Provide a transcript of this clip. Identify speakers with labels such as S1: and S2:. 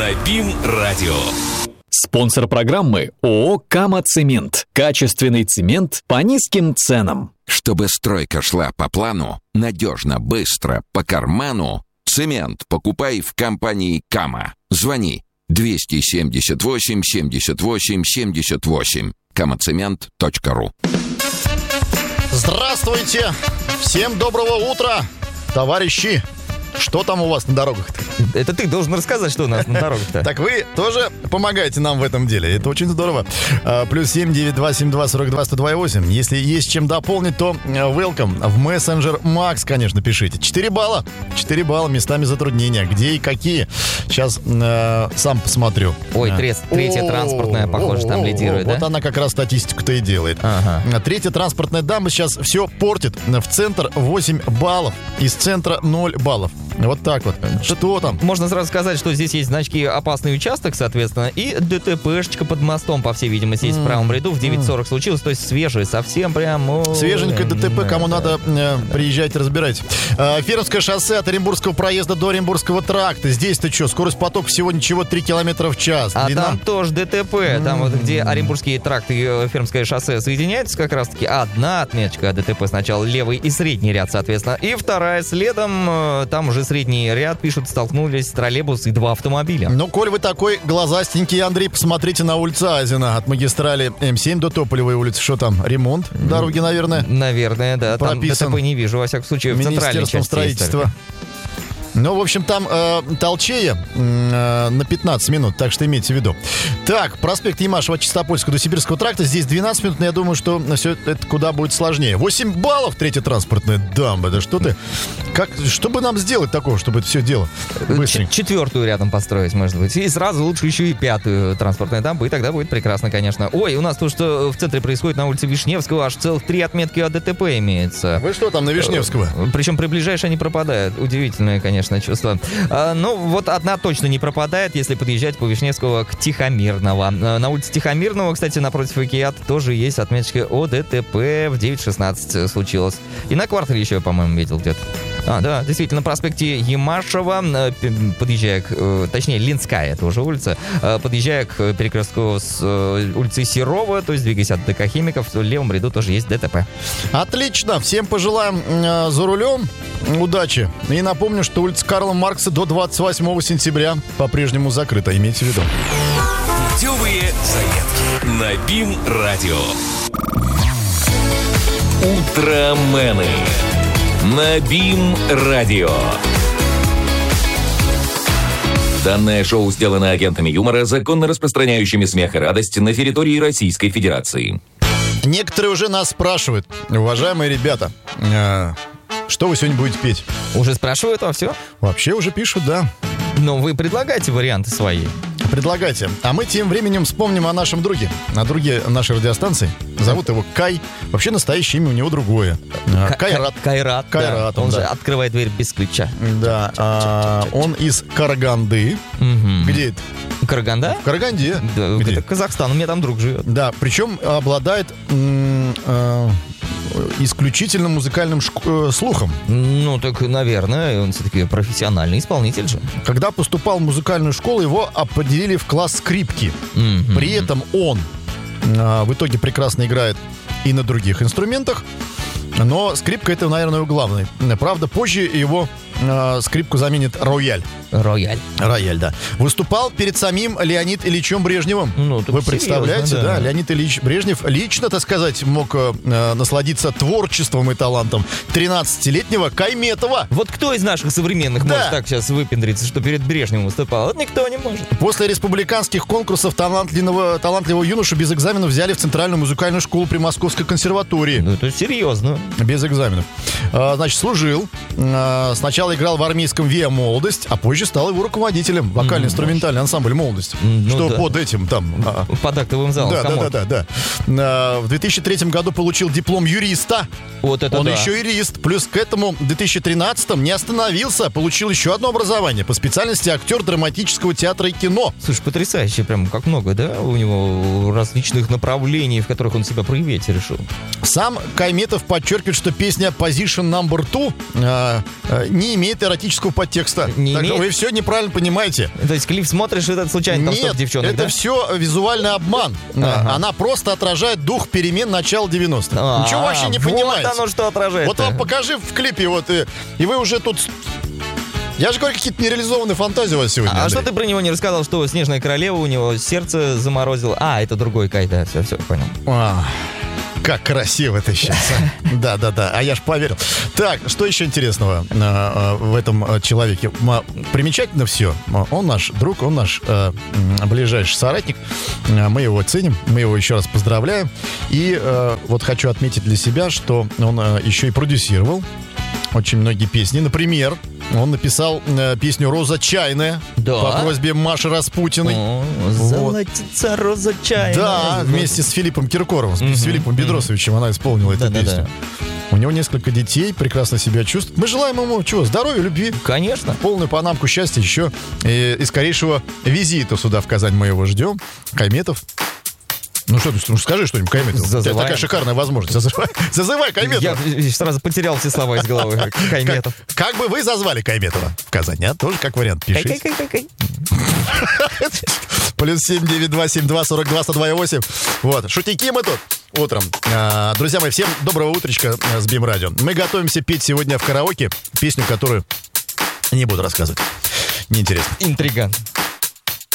S1: на БИМ-радио.
S2: Спонсор программы ООО «Кама-Цемент». Качественный цемент по низким ценам.
S3: Чтобы стройка шла по плану, надежно, быстро, по карману, цемент покупай в компании «Кама». Звони 278 78 78. kamacement.ru.
S4: Здравствуйте! Всем доброго утра, товарищи! Что там у вас на дорогах-то?
S5: Это ты должен рассказать, что у нас на дорогах-то.
S4: Так вы тоже помогаете нам в этом деле. Это очень здорово. Плюс 7-9-2-7-2-42-102-8. Если есть чем дополнить, то welcome. В мессенджер Макс, конечно, пишите. 4 балла. 4 балла, местами затруднения. Где и какие? Сейчас сам посмотрю.
S5: Ой, третья транспортная, похоже, там лидирует, да?
S4: Вот она как раз статистику-то и делает.
S5: Ага.
S4: Третья транспортная дама сейчас все портит. В центр 8 баллов. Из центра 0 баллов. Вот так вот. Что там?
S5: Можно сразу сказать, что здесь есть значки «Опасный участок», соответственно, и ДТПшечка под мостом, по всей видимости, есть в правом ряду. В 9:40 случилось, то есть свежее, совсем прям...
S4: Свеженькое ДТП, кому надо, приезжайте, разбирайте. Фермское шоссе от Оренбургского проезда до Оренбургского тракта. Здесь-то что, скорость потока всего ничего 3 км в час.
S5: А там тоже ДТП. Там вот, где Оренбургский тракт и Фермское шоссе соединяются, как раз-таки одна отметочка ДТП. Сначала левый и средний ряд, соответственно. И вторая следом, там уже средний ряд, пишут, столкнулись троллейбус и 2 автомобиля.
S4: Ну, коль вы такой глазастенький, Андрей, посмотрите на улицу Азина. От магистрали М7 до Тополевой улицы. Что там, ремонт дороги, наверное?
S5: Наверное, да.
S4: Прописан.
S5: Там ДТП не вижу, во всяком случае, в центральной части.
S4: Строительства. Ну, в общем, там толчее на 15 минут, так что имейте в виду. Так, проспект Ямашева, Чистопольского до Сибирского тракта. Здесь 12 минут, но я думаю, что все это куда будет сложнее. 8 баллов, третья транспортная дамба. Да что ты? Что бы нам сделать такого, чтобы это все дело быстренько?
S5: 4-ю рядом построить, может быть. И сразу лучше еще и 5-ю транспортную дамбу, и тогда будет прекрасно, конечно. Ой, у нас то, что в центре происходит на улице Вишневского, аж целых 3 отметки о ДТП имеется.
S4: Вы что там на Вишневского?
S5: Причем приближаешь, они пропадают. Удивительное, конечно, чувство. Ну, вот одна точно не пропадает, если подъезжать по Вишневского к Тихомирного. На улице Тихомирного, кстати, напротив Икеат тоже есть отметочка о ДТП. В 9:16 случилось. И на квартале еще, по-моему, видел где-то. Да, действительно, на проспекте Ямашева, подъезжая точнее, Линская, это уже улица, подъезжая к перекрестку с улицы Серова, то есть двигаясь от ДК Химиков, в левом ряду тоже есть ДТП.
S4: Отлично, всем пожелаем за рулем удачи. И напомню, что улица Карла Маркса до 28 сентября по-прежнему закрыта, имейте в виду.
S1: Путевые заметки на БИМ-радио. Утромены на БИМ-радио. Данное шоу сделано агентами юмора, законно распространяющими смех и радость на территории Российской Федерации.
S4: Некоторые уже нас спрашивают, уважаемые ребята, что вы сегодня будете петь?
S5: Уже спрашивают вовсю?
S4: Вообще уже пишут, да.
S5: Но вы предлагайте варианты свои.
S4: Предлагайте. А мы тем временем вспомним о нашем друге. О друге нашей радиостанции. Зовут его Кай. Вообще настоящее имя у него другое. Кайрат.
S5: Кайрат, да. Он же открывает дверь без ключа.
S4: Да. Он из Караганды. Где это?
S5: Караганда?
S4: В Караганде.
S5: Да, это Казахстан, у меня там друг живет.
S4: Да, причем обладает исключительно музыкальным слухом.
S5: Ну, так, наверное, он все-таки профессиональный исполнитель же.
S4: Когда поступал в музыкальную школу, его определили в класс скрипки. При этом он в итоге прекрасно играет и на других инструментах, но скрипка — это, наверное, главный. Правда, позже его скрипку заменит рояль.
S5: Рояль,
S4: да. Выступал перед самим Леонид Ильичем Брежневым.
S5: Ну,
S4: вы представляете,
S5: серьезно,
S4: да? Леонид Ильич Брежнев лично, так сказать, мог насладиться творчеством и талантом 13-летнего Кайметова.
S5: Вот кто из наших современных может так сейчас выпендриться, что перед Брежневым выступал? Вот никто не может.
S4: После республиканских конкурсов талантливого юношу без экзаменов взяли в Центральную музыкальную школу при Московской консерватории.
S5: Ну, это серьезно.
S4: Без экзаменов. Значит, служил. Сначала играл в армейском ВИА «Молодость», а позже стал его руководителем. Вокально-инструментальный ансамбль «Молодость». Что под этим там...
S5: Под актовым залом.
S4: Да. В 2003 году получил диплом юриста.
S5: Вот это
S4: Он
S5: да.
S4: еще юрист. Плюс к этому в 2013 не остановился. Получил еще одно образование по специальности актер драматического театра и кино.
S5: Слушай, потрясающе. Прям как много, да? У него различных направлений, в которых он себя проявить решил.
S4: Сам Кайметов подчеркивает, что песня Position Number 2 не имеет эротического подтекста.
S5: Не
S4: так
S5: имеет?
S4: что вы все неправильно понимаете.
S5: То есть клип смотришь, это случайно там
S4: Нет,
S5: стоп девчонок,
S4: это
S5: да?
S4: все визуальный обман.
S5: Ага.
S4: Она просто отражает дух перемен начала 90-х. Ничего вообще не понимаете.
S5: Вот оно что отражает.
S4: Вот вам покажи в клипе, вот, и вы уже тут... Я же говорю, какие-то нереализованные фантазии у вас сегодня,
S5: А
S4: Андрей.
S5: что ты про него не рассказал, что Снежная королева у него сердце заморозило? А, это другой Кай, да, все, понял.
S4: Как красиво ты сейчас. Да. А я ж поверил. Так, что еще интересного в этом человеке? Примечательно все. Он наш друг, он наш ближайший соратник. Мы его ценим, мы его еще раз поздравляем. И вот хочу отметить для себя, что он еще и продюсировал очень многие песни. Например, он написал песню «Роза чайная»
S5: Да?
S4: по просьбе Маши Распутиной.
S5: Золотится роза чайная.
S4: Да, вместе с Филиппом Киркоровым, с Филиппом Бедросовичем она исполнила эту песню. У него несколько детей, прекрасно себя чувствует. Мы желаем ему чего? Здоровья, любви.
S5: Конечно.
S4: Полную панамку счастья еще. И скорейшего визита сюда, в Казань, мы его ждем. Кайметов. Ну что ты, скажи что-нибудь, Кайметов. У тебя такая шикарная возможность. Зазывай Кайметова.
S5: Я сразу потерял все слова из головы. Кайметов.
S4: Как бы вы зазвали Кайметова в Казань, а? Тоже как вариант. Пишите.
S5: Кай.
S4: Плюс 7927242-102-8. Вот. Шутики мы тут утром. Друзья мои, всем доброго утречка с БИМ-радио. Мы готовимся петь сегодня в караоке песню, которую не буду рассказывать. Неинтересно.
S5: Интриган.